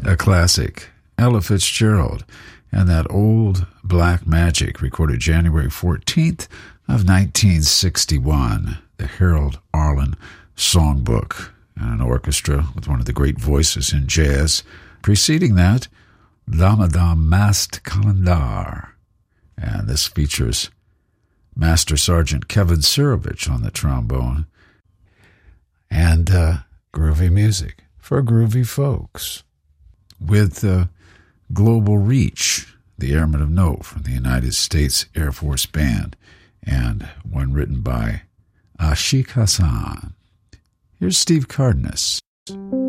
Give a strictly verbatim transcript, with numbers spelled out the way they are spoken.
a classic, Ella Fitzgerald, and that old Black Magic, recorded January fourteenth of nineteen sixty-one, the Harold Arlen Songbook, and an orchestra with one of the great voices in jazz. Preceding that, La Madame Mast Calendar, and this features Master Sergeant Kevin Surovich on the trombone, and uh, groovy music for groovy folks. With uh, Global Reach, the Airmen of Note from the United States Air Force Band, and one written by Ashik Hassan. Here's Steve Cardenas.